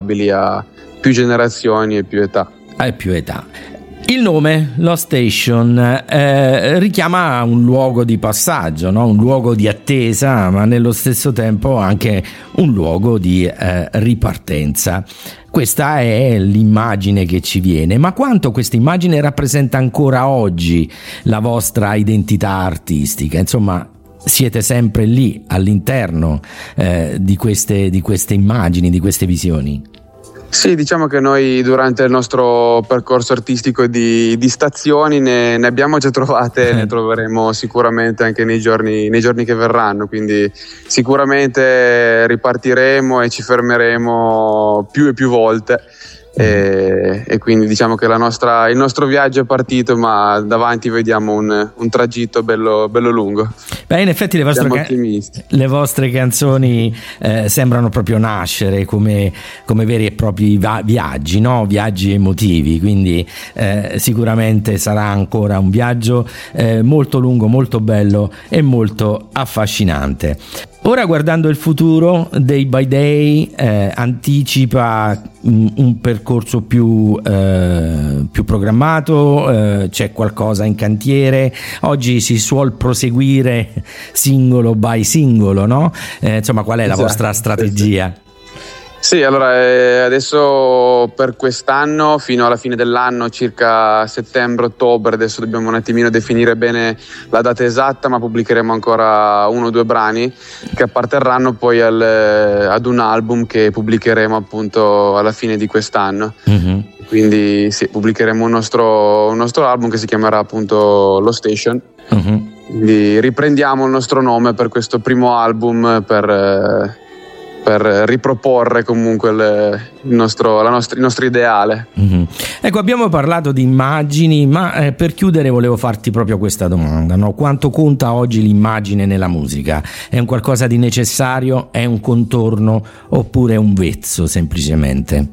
applicabili a più generazioni e più età. Il nome, Lost Station, richiama un luogo di passaggio, no? Un luogo di attesa, ma nello stesso tempo anche un luogo di ripartenza. Questa è l'immagine che ci viene, ma quanto questa immagine rappresenta ancora oggi la vostra identità artistica? Insomma, siete sempre lì all'interno di queste immagini, di queste visioni? Sì, diciamo che noi durante il nostro percorso artistico di stazioni ne abbiamo già trovate, ne troveremo sicuramente anche nei giorni che verranno, quindi sicuramente ripartiremo e ci fermeremo più e più volte. E quindi diciamo che il nostro viaggio è partito, ma davanti vediamo un tragitto bello lungo. Beh, in effetti le vostre canzoni sembrano proprio nascere come veri e propri viaggi, no? Viaggi emotivi, quindi sicuramente sarà ancora un viaggio molto lungo, molto bello e molto affascinante. Ora, guardando il futuro, Day by Day anticipa un percorso più programmato, c'è qualcosa in cantiere. Oggi si suol proseguire singolo by singolo, no? Insomma, qual è la vostra strategia? Sì, allora adesso per quest'anno, fino alla fine dell'anno, circa settembre-ottobre, adesso dobbiamo un attimino definire bene la data esatta, ma pubblicheremo ancora 1 o 2 brani che apparterranno poi ad un album che pubblicheremo appunto alla fine di quest'anno. Mm-hmm. Quindi sì, pubblicheremo un nostro album che si chiamerà appunto Lost Station. Mm-hmm. Quindi riprendiamo il nostro nome per questo primo album per riproporre comunque il nostro ideale. Mm-hmm. Ecco, abbiamo parlato di immagini, ma per chiudere volevo farti proprio questa domanda, no? Quanto conta oggi l'immagine nella musica? È un qualcosa di necessario? È un contorno? Oppure è un vezzo semplicemente?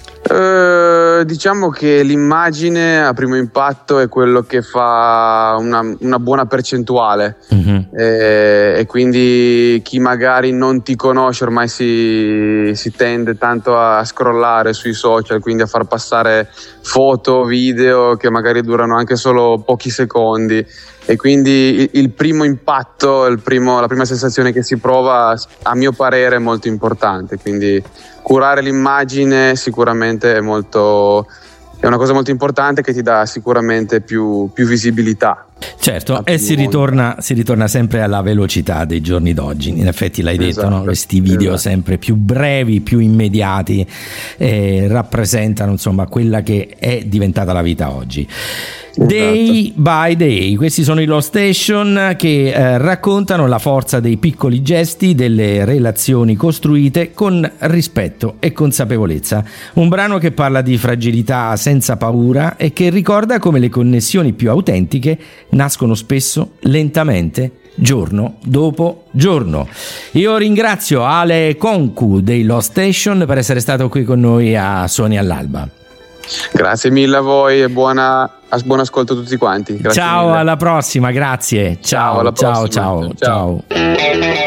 Diciamo che l'immagine a primo impatto è quello che fa una buona percentuale. Mm-hmm. E quindi chi magari non ti conosce ormai si tende tanto a scrollare sui social, quindi a far passare foto, video che magari durano anche solo pochi secondi, e quindi il primo impatto, la prima sensazione che si prova, a mio parere, è molto importante. Quindi curare l'immagine sicuramente è una cosa molto importante che ti dà sicuramente più visibilità. Certo, e si ritorna sempre alla velocità dei giorni d'oggi. In effetti l'hai detto, esatto, no? Questi video sempre più brevi, più immediati, rappresentano insomma quella che è diventata la vita oggi. Esatto. Day by Day, questi sono i Lost Station che raccontano la forza dei piccoli gesti, delle relazioni costruite con rispetto e consapevolezza. Un brano che parla di fragilità senza paura e che ricorda come le connessioni più autentiche nascono spesso lentamente, giorno dopo giorno. Io ringrazio Ale Concu dei Lost Station per essere stato qui con noi a Suoni all'Alba. Grazie mille a voi e buon ascolto a tutti quanti. Grazie ciao, mille. Alla prossima, grazie. Ciao, alla ciao, prossima. Ciao.